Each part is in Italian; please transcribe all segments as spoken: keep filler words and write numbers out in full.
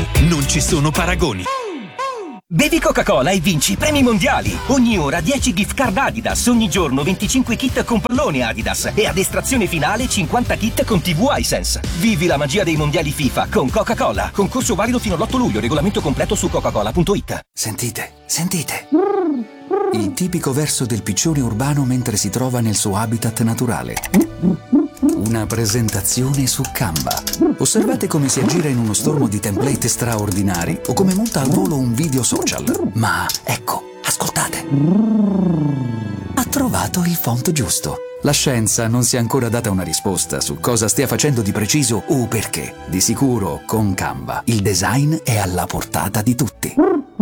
Non ci sono paragoni. Bevi Coca-Cola e vinci premi mondiali. Ogni ora dieci gift card Adidas, ogni giorno venticinque kit con pallone Adidas e ad estrazione finale cinquanta kit con tivù Hisense. Vivi la magia dei mondiali FIFA con Coca-Cola. Concorso valido fino all'otto luglio, regolamento completo su coca cola punto it. Sentite, sentite. Il tipico verso del piccione urbano mentre si trova nel suo habitat naturale. Una presentazione su Canva. Osservate come si aggira in uno stormo di template straordinari o come monta al volo un video social. Ma ecco, ascoltate. Ha trovato il font giusto. La scienza non si è ancora data una risposta su cosa stia facendo di preciso o perché. Di sicuro, con Canva, il design è alla portata di tutti.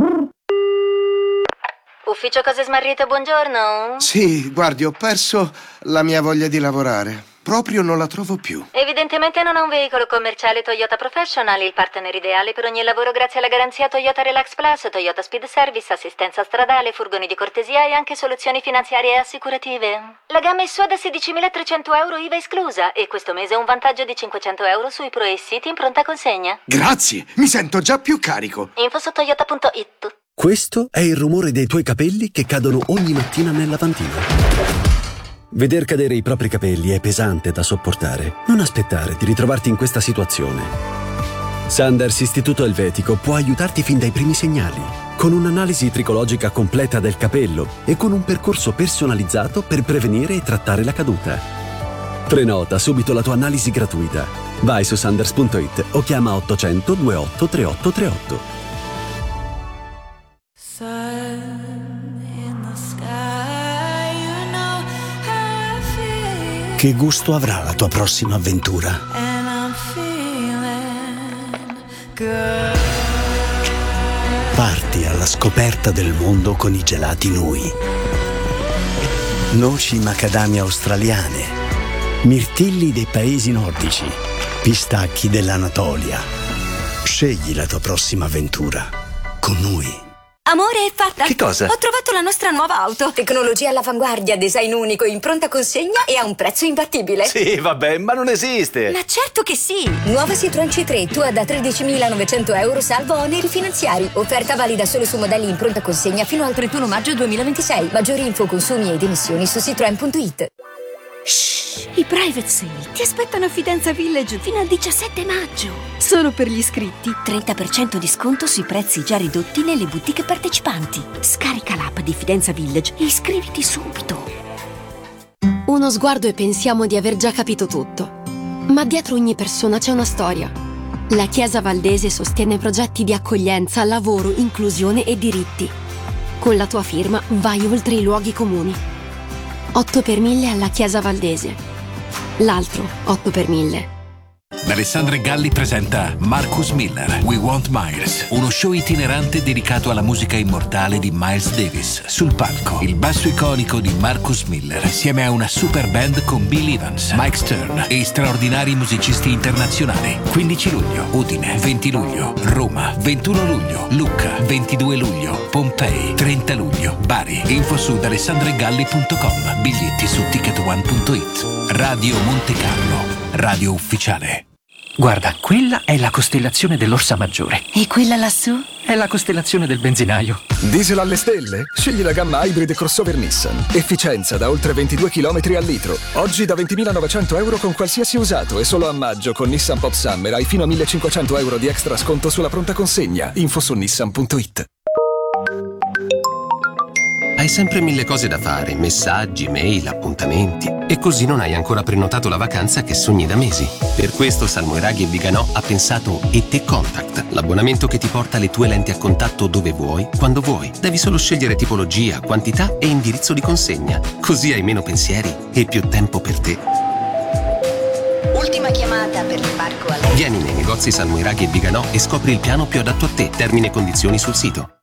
Ufficio Cose Smarrite, buongiorno. Sì, guardi, ho perso la mia voglia di lavorare. Proprio non la trovo più. Evidentemente non ha un veicolo commerciale Toyota Professional, il partner ideale per ogni lavoro grazie alla garanzia Toyota Relax Plus, Toyota Speed Service, assistenza stradale, furgoni di cortesia e anche soluzioni finanziarie e assicurative. La gamma è sua da sedicimilatrecento euro I V A esclusa e questo mese ha un vantaggio di cinquecento euro sui Pro e City in pronta consegna. Grazie, mi sento già più carico. Info su toyota punto it. Questo è il rumore dei tuoi capelli che cadono ogni mattina nel lavandino. Veder cadere i propri capelli è pesante da sopportare. Non aspettare di ritrovarti in questa situazione. Sanders Istituto Elvetico può aiutarti fin dai primi segnali, con un'analisi tricologica completa del capello e con un percorso personalizzato per prevenire e trattare la caduta. Prenota subito la tua analisi gratuita. Vai su sanders punto it o chiama ottocento ventotto trentotto trentotto. Che gusto avrà la tua prossima avventura? Parti alla scoperta del mondo con i gelati Nui. Noci macadamia australiane, mirtilli dei paesi nordici, pistacchi dell'Anatolia. Scegli la tua prossima avventura con Nui. Amore, è fatta! Che cosa? Ho trovato la nostra nuova auto. Tecnologia all'avanguardia, design unico, in pronta consegna e a un prezzo imbattibile. Sì, vabbè, ma non esiste! Ma certo che sì! Nuova Citroen C tre, tua da tredicimilanovecento euro salvo oneri finanziari. Offerta valida solo su modelli in pronta consegna fino al trentuno maggio duemilaventisei. Maggiori info, consumi ed emissioni su citroen punto it. Shh, i private sale ti aspettano a Fidenza Village fino al diciassette maggio. Solo per gli iscritti. trenta per cento di sconto sui prezzi già ridotti nelle boutique partecipanti. Scarica l'app di Fidenza Village e iscriviti subito. Uno sguardo e pensiamo di aver già capito tutto. Ma dietro ogni persona c'è una storia. La Chiesa Valdese sostiene progetti di accoglienza, lavoro, inclusione e diritti. Con la tua firma vai oltre i luoghi comuni. otto per mille alla Chiesa Valdese. L'altro otto per mille. Alessandra Galli presenta Marcus Miller, We Want Miles, uno show itinerante dedicato alla musica immortale di Miles Davis. Sul palco, il basso iconico di Marcus Miller, insieme a una super band con Bill Evans, Mike Stern e straordinari musicisti internazionali. quindici luglio, Udine, venti luglio, Roma, ventuno luglio, Lucca, ventidue luglio, Pompei, trenta luglio, Bari. Info su alessandragalli punto com, biglietti su ticket one punto it. Radio Monte Carlo, radio ufficiale. Guarda, quella è la costellazione dell'Orsa Maggiore. E quella lassù? È la costellazione del benzinaio. Diesel alle stelle? Scegli la gamma Hybrid crossover Nissan. Efficienza da oltre ventidue chilometri al litro. Oggi da ventimilanovecento euro con qualsiasi usato e solo a maggio con Nissan Pop Summer hai fino a millecinquecento euro di extra sconto sulla pronta consegna. Info su nissan punto it. Hai sempre mille cose da fare, messaggi, mail, appuntamenti. E così non hai ancora prenotato la vacanza che sogni da mesi. Per questo Salmoiraghi e Viganò ha pensato E T Contact, l'abbonamento che ti porta le tue lenti a contatto dove vuoi, quando vuoi. Devi solo scegliere tipologia, quantità e indirizzo di consegna. Così hai meno pensieri e più tempo per te. Ultima chiamata per l'imbarco a lei. Vieni nei negozi Salmoiraghi e Viganò e scopri il piano più adatto a te. Termini e condizioni sul sito.